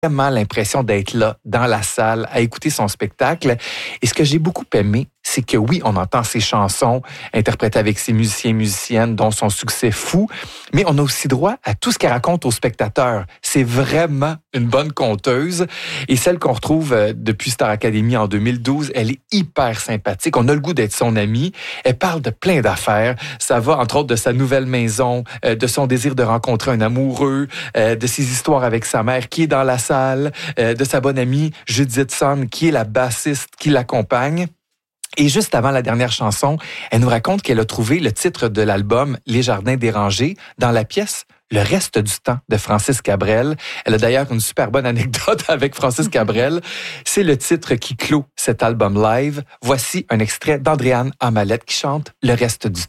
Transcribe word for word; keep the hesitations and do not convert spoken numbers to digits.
vraiment l'impression d'être là, dans la salle, à écouter son spectacle. Et ce que j'ai beaucoup aimé, c'est que oui, on entend ses chansons interprétées avec ses musiciens et musiciennes, dont son succès fou, mais on a aussi droit à tout ce qu'elle raconte aux spectateurs. C'est vraiment une bonne conteuse. Et celle qu'on retrouve depuis Star Academy en deux mille douze, elle est hyper sympathique. On a le goût d'être son amie. Elle parle de plein d'affaires. Ça va, entre autres, de sa nouvelle maison, de son désir de rencontrer un amoureux, de ses histoires avec sa mère qui est dans la salle, de sa bonne amie Judith Son, qui est la bassiste qui l'accompagne. Et juste avant la dernière chanson, elle nous raconte qu'elle a trouvé le titre de l'album « Les Jardins dérangés » dans la pièce « Le reste du temps » de Francis Cabrel. Elle a d'ailleurs une super bonne anecdote avec Francis Cabrel. C'est le titre qui clôt cet album live. Voici un extrait d'Andréane Amalette qui chante « Le reste du temps ».